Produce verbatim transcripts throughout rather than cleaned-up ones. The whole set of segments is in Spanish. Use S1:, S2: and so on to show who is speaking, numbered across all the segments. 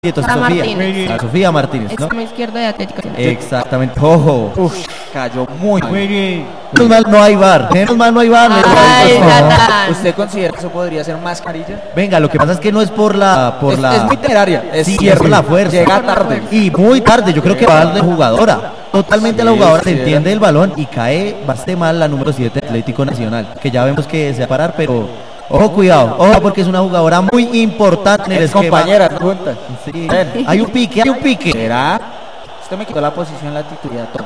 S1: Sofía.
S2: Martínez.
S1: A Sofía Martínez, ¿no?
S2: Extremo izquierdo de Atlético.
S1: Exactamente. Ojo.
S3: Uf, cayó muy mal.
S1: Menos mal no hay bar. Menos mal no hay bar.
S2: Ay,
S1: No.
S2: Natán.
S3: ¿Usted considera que eso podría ser mascarilla?
S1: Venga, lo que pasa es que no es por la por
S3: es,
S1: la
S3: es muy temeraria. Es
S1: Sí,
S3: cierto.
S1: es la fuerza.
S3: Llega tarde.
S1: Y muy tarde, yo creo que va a darle jugadora. Totalmente
S3: Sí,
S1: la jugadora se
S3: sí,
S1: entiende el balón y cae bastante mal la número siete de Atlético Nacional, que ya vemos que se va a parar, pero ojo, cuidado, ojo, porque es una jugadora muy importante en el
S3: Es
S1: esquema.
S3: compañera, ¿no cuenta?
S1: Sí. Hay un pique, hay un pique.
S3: ¿Será? Usted me quitó la posición, la titularidad, toma.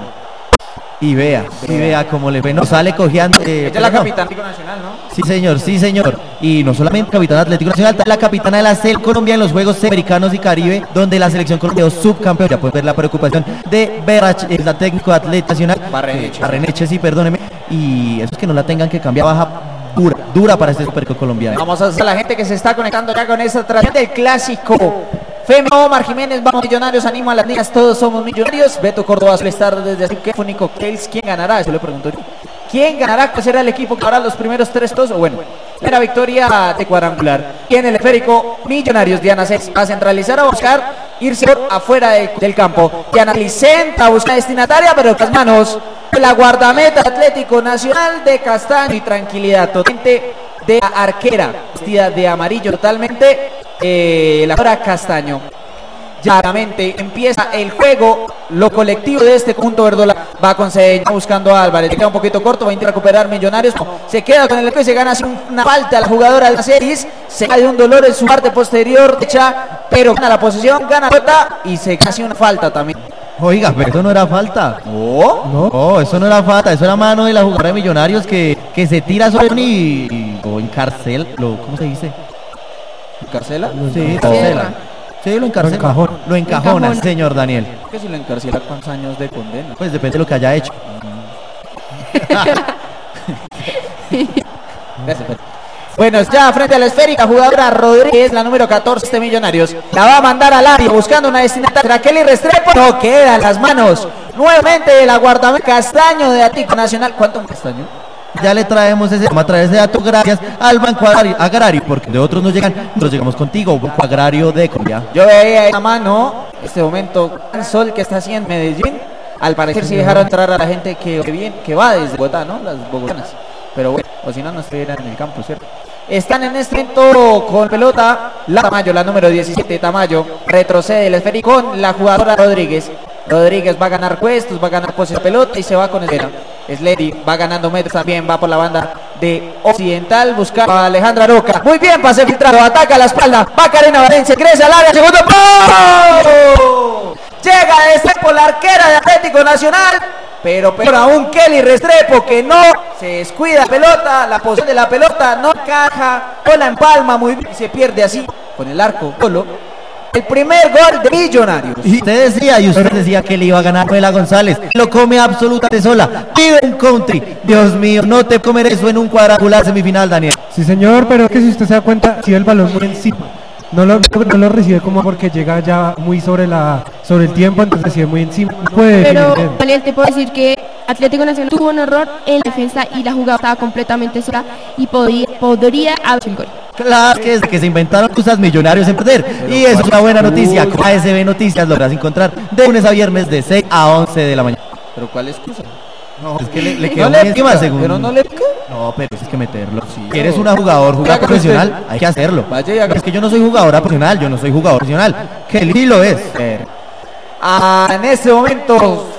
S1: Y vea, y vea cómo le ve, no sale cojeando. eh,
S3: Ella es la
S1: no.
S3: capitana Atlético Nacional, ¿no?
S1: Sí, señor, sí, señor. Y no solamente capitana de Atlético Nacional, también la capitana de la selección Colombia en los Juegos Americanos y Caribe, donde la selección colombiana quedó subcampeón. Ya pueden ver la preocupación de Berach, el técnico de Atlético Nacional.
S3: Barreneche.
S1: Barreneche, sí, perdóneme. Y eso es que no la tengan que cambiar, baja dura, dura para este Superco colombiano.
S3: Vamos a hacer a la gente que se está conectando ya con esta transmisión del clásico. Femi Omar Jiménez, vamos millonarios, animo a las niñas, todos somos millonarios. Beto Córdoba suele estar desde así que Fónico Kales, ¿quién ganará? Eso le pregunto yo. ¿Quién ganará? ¿Cuál será el equipo que hará los primeros tres todos? O bueno, la victoria de cuadrangular. Y en el esférico, Millonarios, Diana Sex a centralizar, a buscar irse por afuera de, del campo. Diana Licenta busca destinataria, pero con las manos la guardameta Atlético Nacional de Castaño y tranquilidad totalmente de la arquera, vestida de amarillo totalmente. Eh, la hora Castaño. Ya empieza el juego, lo colectivo de este conjunto verdola va con Cedeño buscando a Álvarez, le queda un poquito corto, va a intentar recuperar Millonarios, se queda con el que se gana así una falta a la jugadora de la series, se cae de un dolor en su parte posterior derecha, pero gana la posición, gana la pelota y se hace una falta también.
S1: Oiga, pero eso no era falta.
S3: ¿No?
S1: No, oh, eso no era falta, eso era mano de la jugadora de Millonarios que, que se tira sobre un y, y- o encarcela, lo, ¿cómo se dice?
S3: ¿Encarcela?
S1: Sí,
S2: Lo
S1: encarcela. Sí, lo encarcela.
S4: Lo encajona.
S1: Lo encajona,
S2: Encajona.
S1: señor Daniel.
S3: Que si lo encarcela, ¿cuántos años de condena?
S1: Pues depende de lo que haya hecho.
S3: Gracias, Pedro. Bueno, ya frente a la esférica, jugadora Rodríguez, la número catorce de Millonarios. La va a mandar al área buscando una destinataria. Kelly Restrepo. No queda en las manos. Nuevamente de la guardameta Castaño de Atlético Nacional. ¿Cuánto Castaño?
S1: Ya le traemos ese, vamos a traer ese dato gracias al Banco Agrario, Agrario, porque de otros no llegan, nosotros llegamos contigo, Banco Agrario de Colombia.
S3: Yo veía esa mano, este momento, el sol que está haciendo en Medellín. Al parecer sí dejaron entrar a la gente que, que, viene, que va desde Bogotá, ¿no? Las bogotanas. Pero bueno, o si no, no estuvieran en el campo, ¿cierto? Están en este momento con pelota la Tamayo, la número diecisiete, Tamayo. Retrocede el esférico con la jugadora Rodríguez. Rodríguez va a ganar puestos, va a ganar poses de pelota y se va con Esleri. Esleri va ganando metros también, va por la banda de Occidental, busca a Alejandra Roca. Muy bien, pase filtrado, ataca a la espalda, va Karina Valencia, ingresa al área, segundo ¡pum! Llega este por la arquera de Atlético Nacional, pero peor aún Kelly Restrepo que no se descuida la pelota, la posición de la pelota no encaja, o la empalma muy bien y se pierde así con el arco solo. El primer gol de Millonarios.
S1: Y usted decía, y usted decía que le iba a ganar Noela González, lo come absolutamente sola, vive en country, Dios mío, no te comer eso en un cuadrangular semifinal, Daniel.
S4: Sí, señor, pero es que si usted se da cuenta, si el balón muy encima. No lo, no lo recibe como porque llega ya muy sobre la sobre el tiempo, entonces recibe muy encima. No puede
S2: Pero,
S4: definir bien.
S2: Daniel, te puedo decir que Atlético Nacional tuvo un error en la defensa y la jugada estaba completamente sola y podía, podría haber hecho el gol.
S1: Claro que desde que se inventaron cosas Millonarios en perder, y eso es una buena noticia, con A S B Noticias logras encontrar de lunes a viernes de seis a once de la mañana.
S3: ¿Pero cuál excusa?
S1: No, es que le, le quedó
S3: No
S1: muy
S3: le
S1: encima
S3: pica,
S1: según...
S3: pero no le pica.
S1: No, pero es que meterlo. Si eres un jugador, jugador
S3: Vaya,
S1: profesional, hay que hacerlo.
S3: Vaya y haga-
S1: Es que yo no soy jugadora profesional, yo no soy jugador profesional. Que sí lo es.
S3: Ah, en este momento